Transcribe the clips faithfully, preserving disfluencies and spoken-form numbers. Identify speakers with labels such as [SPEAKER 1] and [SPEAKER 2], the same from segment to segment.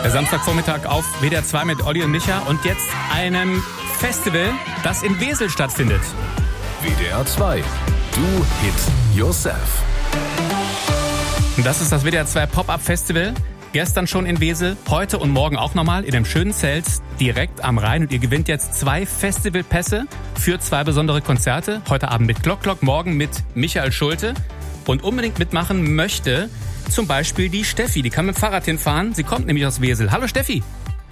[SPEAKER 1] Der Samstagvormittag auf W D R zwei mit Olli und Micha und jetzt einem Festival, das in Wesel stattfindet.
[SPEAKER 2] W D R zwei. Do It Yourself.
[SPEAKER 1] Das ist das W D R zwei Pop-Up Festival. Gestern schon in Wesel, heute und morgen auch nochmal in dem schönen Zelt direkt am Rhein. Und ihr gewinnt jetzt zwei Festivalpässe für zwei besondere Konzerte. Heute Abend mit Glock Glock, morgen mit Michael Schulte. Und unbedingt mitmachen möchte zum Beispiel die Steffi. Die kann mit dem Fahrrad hinfahren. Sie kommt nämlich aus Wesel. Hallo Steffi.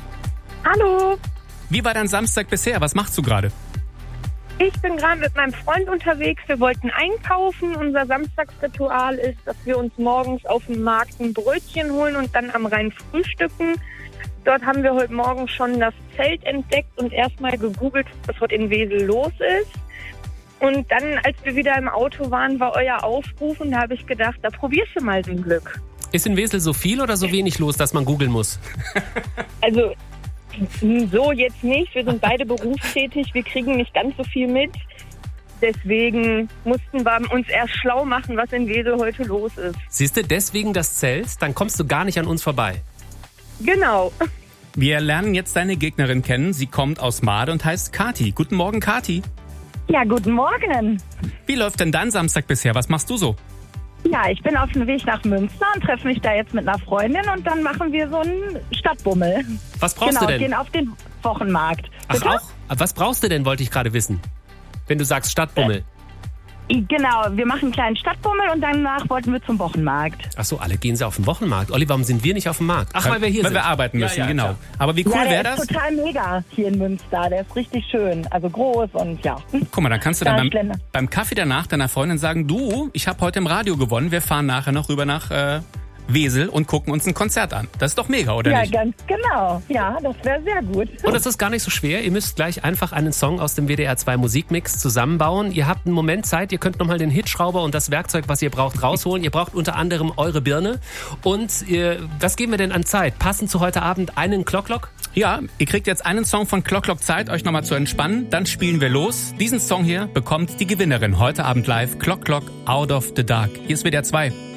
[SPEAKER 3] Hallo.
[SPEAKER 1] Wie war dein Samstag bisher? Was machst du gerade?
[SPEAKER 3] Ich bin gerade mit meinem Freund unterwegs. Wir wollten einkaufen. Unser Samstagsritual ist, dass wir uns morgens auf dem Markt ein Brötchen holen und dann am Rhein frühstücken. Dort haben wir heute Morgen schon das Zelt entdeckt und erstmal gegoogelt, was heute in Wesel los ist. Und dann, als wir wieder im Auto waren, war euer Aufruf und da habe ich gedacht, da probierst du mal dein Glück.
[SPEAKER 4] Ist in Wesel so viel oder so wenig los, dass man googeln muss?
[SPEAKER 3] Also so jetzt nicht. Wir sind beide berufstätig. Wir kriegen nicht ganz so viel mit. Deswegen mussten wir uns erst schlau machen, was in Wesel heute los ist.
[SPEAKER 4] Siehst du, deswegen das Zelt? Dann kommst du gar nicht an uns vorbei.
[SPEAKER 3] Genau.
[SPEAKER 1] Wir lernen jetzt deine Gegnerin kennen. Sie kommt aus Mahde und heißt Kathi. Guten Morgen, Kathi.
[SPEAKER 5] Ja, guten Morgen.
[SPEAKER 1] Wie läuft denn dein Samstag bisher? Was machst du so?
[SPEAKER 5] Ja, ich bin auf dem Weg nach Münster und treffe mich da jetzt mit einer Freundin und dann machen wir so einen Stadtbummel.
[SPEAKER 4] Was brauchst
[SPEAKER 5] genau,
[SPEAKER 4] du denn?
[SPEAKER 5] Gehen auf den Wochenmarkt.
[SPEAKER 4] Ach
[SPEAKER 5] Bitte?
[SPEAKER 4] auch? Was brauchst du denn, wollte ich gerade wissen. Wenn du sagst Stadtbummel.
[SPEAKER 5] Genau, wir machen einen kleinen Stadtbummel und danach wollten wir zum Wochenmarkt.
[SPEAKER 4] Ach so, alle gehen sie auf den Wochenmarkt. Olli, warum sind wir nicht auf dem Markt? Ach, weil wir hier
[SPEAKER 1] weil
[SPEAKER 4] sind.
[SPEAKER 1] wir arbeiten müssen,
[SPEAKER 4] Ja, ja,
[SPEAKER 1] genau.
[SPEAKER 4] klar.
[SPEAKER 1] Aber wie cool
[SPEAKER 5] ja, der
[SPEAKER 1] wäre das?
[SPEAKER 5] ist total mega hier in Münster. Der ist richtig schön, also groß und ja.
[SPEAKER 1] Guck mal, dann kannst du
[SPEAKER 5] Da
[SPEAKER 1] dann
[SPEAKER 5] ist
[SPEAKER 1] beim,
[SPEAKER 5] Länder.
[SPEAKER 1] beim Kaffee danach deiner Freundin sagen, du, ich habe heute im Radio gewonnen, wir fahren nachher noch rüber nach äh, Wesel und gucken uns ein Konzert an. Das ist doch mega, oder
[SPEAKER 5] Ja,
[SPEAKER 1] nicht?
[SPEAKER 5] ganz genau. Ja, das wäre sehr gut.
[SPEAKER 4] Und das ist gar nicht so schwer. Ihr müsst gleich einfach einen Song aus dem W D R zwei Musikmix zusammenbauen. Ihr habt einen Moment Zeit. Ihr könnt nochmal den Hitschrauber und das Werkzeug, was ihr braucht, rausholen. Ihr braucht unter anderem eure Birne. Und ihr, was geben wir denn an Zeit? Passend zu heute Abend einen Glock-Glock?
[SPEAKER 1] Ja, ihr kriegt jetzt einen Song von Glock Glock Zeit, euch nochmal zu entspannen. Dann spielen wir los. Diesen Song hier bekommt die Gewinnerin heute Abend live. Glock Glock Out of the Dark. Hier ist W D R zwei.